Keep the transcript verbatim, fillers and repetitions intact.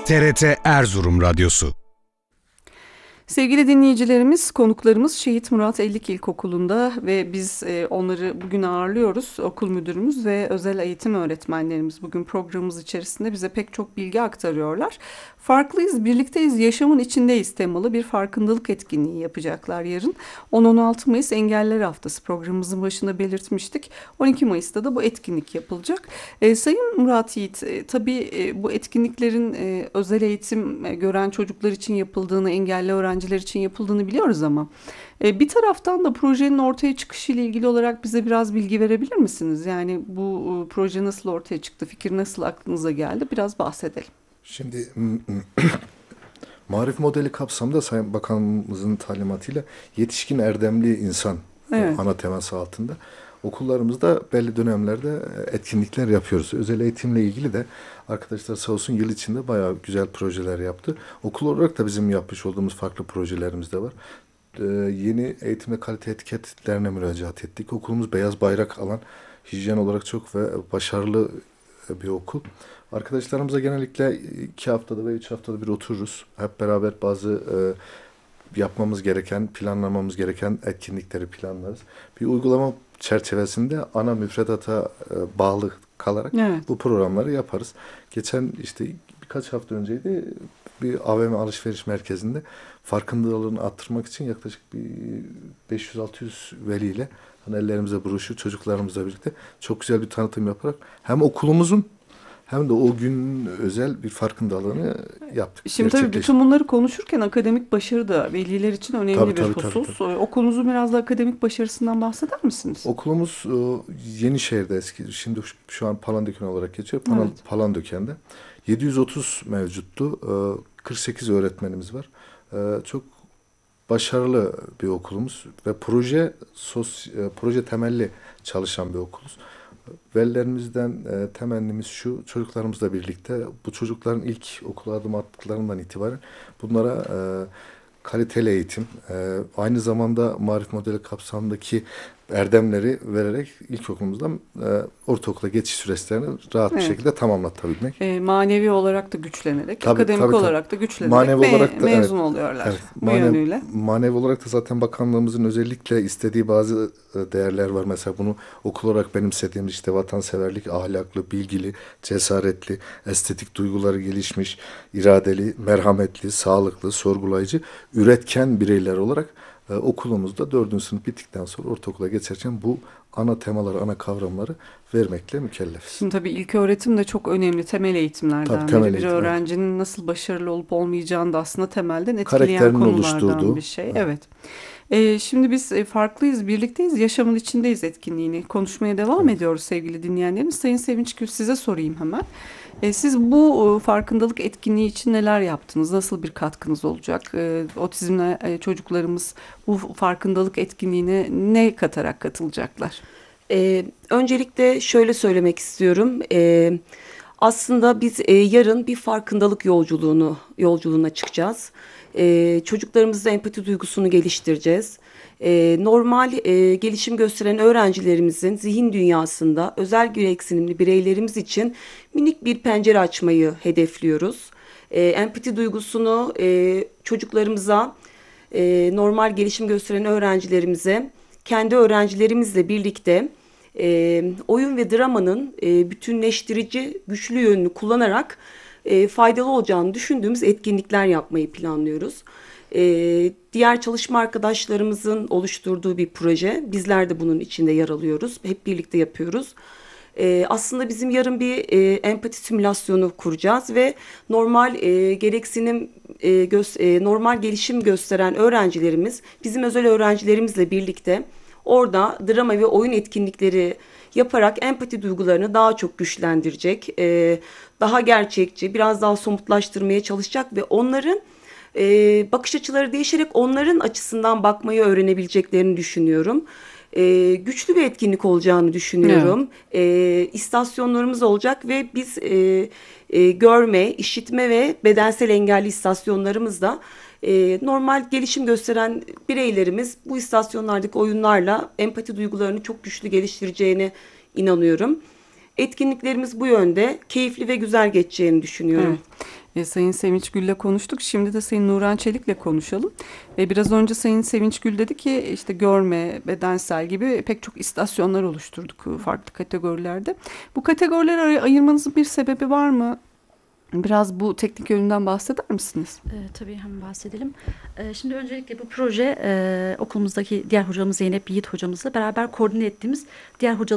T R T Erzurum Radyosu. Sevgili dinleyicilerimiz, konuklarımız Şehit Murat Ellik İlkokulu'nda ve biz e, onları bugün ağırlıyoruz. Okul müdürümüz ve özel eğitim öğretmenlerimiz bugün programımız içerisinde bize pek çok bilgi aktarıyorlar. Farklıyız, birlikteyiz, yaşamın içindeyiz temalı bir farkındalık etkinliği yapacaklar yarın. on on altı Mayıs Engeller Haftası programımızın başında belirtmiştik. on iki Mayıs'ta da bu etkinlik yapılacak. E, Sayın Murat Yiğit, e, tabii e, bu etkinliklerin e, özel eğitim e, gören çocuklar için yapıldığını, engelli öğrenciler için yapıldığını biliyoruz ama e, bir taraftan da projenin ortaya çıkışı ile ilgili olarak bize biraz bilgi verebilir misiniz? Yani bu e, proje nasıl ortaya çıktı, fikir nasıl aklınıza geldi? Biraz bahsedelim. Şimdi marif modeli kapsamında Sayın Bakanımızın talimatıyla yetişkin erdemli insan evet. ana teması altında okullarımızda belli dönemlerde etkinlikler yapıyoruz. Özel eğitimle ilgili de arkadaşlar sağ olsun yıl içinde bayağı güzel projeler yaptı. Okul olarak da bizim yapmış olduğumuz farklı projelerimiz de var. Ee, yeni eğitim ve kalite etiketlerine müracaat ettik. Okulumuz beyaz bayrak alan, hijyen olarak çok ve başarılı bir okul. Arkadaşlarımıza genellikle iki haftada ve üç haftada bir otururuz. Hep beraber bazı e, yapmamız gereken, planlamamız gereken etkinlikleri planlarız. Bir uygulama çerçevesinde ana müfredata e, bağlı kalarak evet. bu programları yaparız. Geçen işte birkaç hafta önceydi bir A V M alışveriş merkezinde farkındalığını arttırmak için yaklaşık bir beş yüz altı yüz veliyle hani ellerimize broşür çocuklarımızla birlikte çok güzel bir tanıtım yaparak hem okulumuzun hem de o gün özel bir farkındalığını yaptık. Şimdi tabii bütün bunları konuşurken akademik başarı da veliler için önemli tabii, bir tabii, husus. Tabii, tabii. Okulunuzun biraz da akademik başarısından bahseder misiniz? Okulumuz Yenişehir'de eski, şimdi şu an Palandöken olarak geçiyor. Palan, evet. Palandöken'de. yedi yüz otuz mevcuttu. kırk sekiz öğretmenimiz var. Çok başarılı bir okulumuz ve proje sos, proje temelli çalışan bir okuluz. Velilerimizden e, temennimiz şu, çocuklarımızla birlikte bu çocukların ilk okula adım attıklarından itibaren bunlara e, kaliteli eğitim, e, aynı zamanda marif modeli kapsamındaki erdemleri vererek ilkokulumuzdan e, ortaokula geçiş süreçlerini rahat evet. bir şekilde tamamlatabilmek. E, manevi olarak da güçlenerek, tabii, akademik tabii, olarak tabii. da güçlenerek manevi me- olarak da, mezun evet, oluyorlar evet, bu manev, yönüyle. Manevi olarak da zaten bakanlığımızın özellikle istediği bazı değerler var. Mesela bunu okul olarak benimsediğimiz işte vatanseverlik, ahlaklı, bilgili, cesaretli, estetik duyguları gelişmiş, iradeli, merhametli, sağlıklı, sorgulayıcı, üretken bireyler olarak Ee, okulumuzda dördüncü sınıf bittikten sonra ortaokula geçerken bu ana temaları, ana kavramları vermekle mükellefiz. Şimdi tabii ilk öğretim de çok önemli temel eğitimlerden tabii, temel biri. Eğitim, bir öğrencinin evet. nasıl başarılı olup olmayacağını da aslında temelden etkileyen konulardan bir şey. Evet. evet. Ee, şimdi biz farklıyız, birlikteyiz, yaşamın içindeyiz etkinliğini konuşmaya devam evet. ediyoruz sevgili dinleyenlerimiz. Sayın Sevinç Gül, size sorayım hemen. Ee, siz bu farkındalık etkinliği için neler yaptınız? Nasıl bir katkınız olacak? Ee, otizmli e, çocuklarımız bu farkındalık etkinliğine ne katarak katılacaklar? Ee, öncelikle şöyle söylemek istiyorum. Ee, aslında biz e, yarın bir farkındalık yolculuğunu yolculuğuna çıkacağız. Ee, çocuklarımızda empati duygusunu geliştireceğiz. Ee, normal e, gelişim gösteren öğrencilerimizin zihin dünyasında özel gereksinimli bireylerimiz için minik bir pencere açmayı hedefliyoruz. Ee, empati duygusunu e, çocuklarımıza, e, normal gelişim gösteren öğrencilerimize, kendi öğrencilerimizle birlikte e, oyun ve dramanın e, bütünleştirici güçlü yönünü kullanarak e, faydalı olacağını düşündüğümüz etkinlikler yapmayı planlıyoruz. Ee, diğer çalışma arkadaşlarımızın oluşturduğu bir proje. Bizler de bunun içinde yer alıyoruz. Hep birlikte yapıyoruz. Ee, aslında bizim yarın bir e, empati simülasyonu kuracağız ve normal e, gereksinim, e, gö- e, normal gelişim gösteren öğrencilerimiz, bizim özel öğrencilerimizle birlikte orada drama ve oyun etkinlikleri yaparak empati duygularını daha çok güçlendirecek, e, daha gerçekçi, biraz daha somutlaştırmaya çalışacak ve onların Ee, bakış açıları değişerek onların açısından bakmayı öğrenebileceklerini düşünüyorum. Ee, güçlü bir etkinlik olacağını düşünüyorum. Evet. Ee, istasyonlarımız olacak ve biz e, e, görme, işitme ve bedensel engelli istasyonlarımızda e, normal gelişim gösteren bireylerimiz bu istasyonlardaki oyunlarla empati duygularını çok güçlü geliştireceğine inanıyorum. Etkinliklerimiz bu yönde. Keyifli ve güzel geçeceğini düşünüyorum. Evet. E, Sayın Sevinç Gül'le konuştuk. Şimdi de Sayın Nuran Çelik'le konuşalım. E, biraz önce Sayın Sevinç Gül dedi ki işte görme, bedensel gibi pek çok istasyonlar oluşturduk farklı kategorilerde. Bu kategorileri ay- ayırmanızın bir sebebi var mı? Biraz bu teknik yönünden bahseder misiniz? E, tabii hemen bahsedelim. E, şimdi öncelikle bu proje e, okulumuzdaki diğer hocamız Zeynep Yiğit hocamızla beraber koordine ettiğimiz diğer hocalarımızla